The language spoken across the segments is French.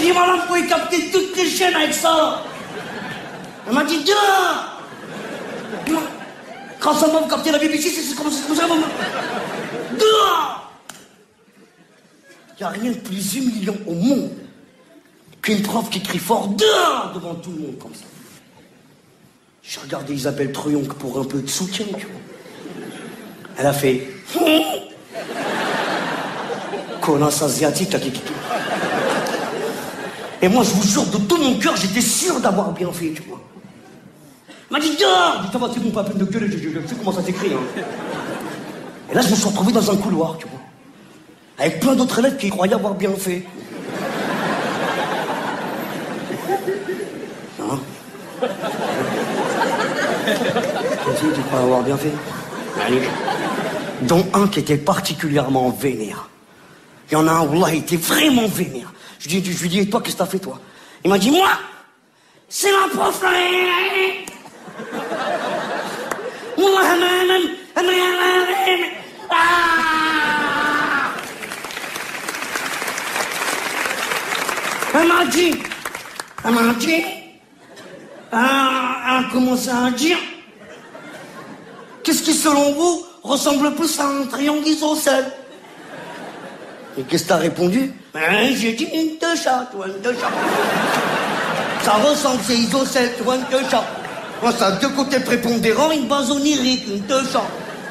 dit, madame, vous pouvez capter toutes les chaînes avec ça. Elle m'a dit, dehors. Quand ça va vous capter la BBC, c'est comme ça, maman. Dehors. Il n'y a rien de plus humiliant au monde qu'une prof qui crie fort dehors devant tout le monde comme ça. J'ai regardé Isabelle Troyon pour un peu de soutien, tu vois. Elle a fait... Connasse asiatique, là, Et moi, je vous jure, de tout mon cœur, j'étais sûr d'avoir bien fait, tu vois. Elle m'a dit dehors. Je dis, ça va, c'est bon, pas peine de gueuler, je sais comment ça s'écrit, hein. Et là, je me suis retrouvé dans un couloir, tu vois. Avec plein d'autres élèves qui croyaient avoir bien fait. Hein? Tu crois avoir bien fait? Allez. Dont un qui était particulièrement vénère. Il y en a un, wallah, il était vraiment vénère. Je lui dis, et toi, qu'est-ce que t'as fait, toi? Il m'a dit, moi, c'est la prof, là. Elle m'a dit, elle a commencé à dire, qu'est-ce qui, selon vous, ressemble plus à un triangle isocèle? Et qu'est-ce que t'as répondu? J'ai dit une deux chats, tu vois, une deux chats. Ça ressemble, c'est isocèle, tu vois, une deux chats. Moi, ça a deux côtés prépondérants, une base onirique, une deux chats.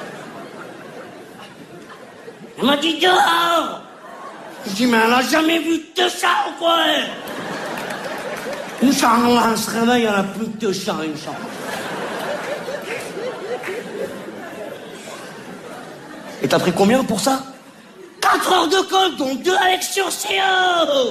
Elle m'a dit dehors. Je dis, mais elle a jamais vu deux chats ou quoi, elle? Inch'Allah, elle se réveille, elle a plus de deux chats, Inch'Allah. Et t'as pris combien pour ça? 4 heures de colle, dont 2 lections CO.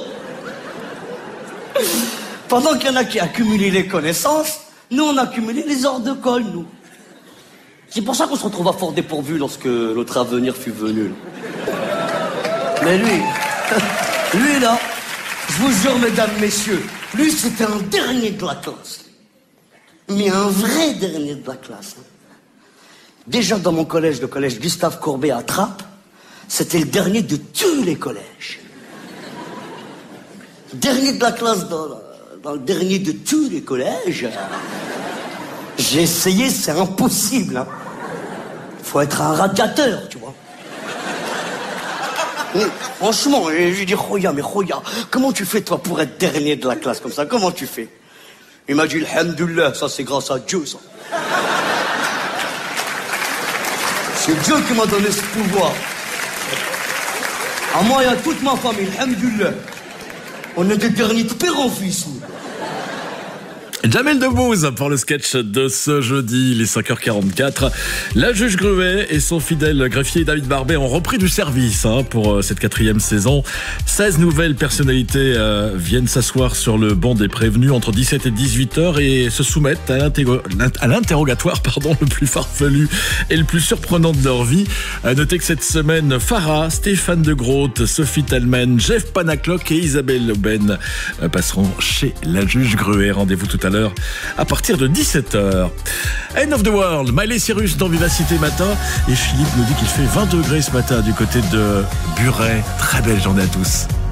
Pendant qu'il y en a qui accumulent les connaissances, nous on a accumulé les heures de colle, nous. C'est pour ça qu'on se retrouve à fort dépourvu lorsque notre avenir fut venu. Mais lui là, je vous jure, mesdames, messieurs, lui c'était un dernier de la classe. Mais un vrai dernier de la classe. Déjà dans mon collège, le collège Gustave Courbet à Trappes, c'était le dernier de tous les collèges. Dernier de la classe dans le dernier de tous les collèges. J'ai essayé, c'est impossible. Hein. Faut être un radiateur, tu vois. Mais, franchement, je dis, Khoya, comment tu fais, toi, pour être dernier de la classe comme ça? Comment tu fais? Il m'a dit, alhamdoulilah, ça c'est grâce à Dieu, ça. C'est Dieu qui m'a donné ce pouvoir. À moi et à toute ma famille, alhamdoulilah. On est des derniers de père en fils, nous. Jamel Debbouze pour le sketch de ce jeudi, les 5h44. La juge Gruet et son fidèle greffier David Barbet ont repris du service pour cette 4e saison. 16 nouvelles personnalités viennent s'asseoir sur le banc des prévenus entre 17 et 18h et se soumettent à l'interrogatoire le plus farfelu et le plus surprenant de leur vie. Notez que cette semaine, Farah, Stéphane de Groot, Sophie Talman, Jeff Panaclock et Isabelle Aubaine passeront chez la juge Gruet. Rendez-vous tout à l'heure à partir de 17h. End of the World, Miley Cyrus dans Vivacité Matin. Et Philippe nous dit qu'il fait 20 degrés ce matin du côté de Buret. Très belle journée à tous.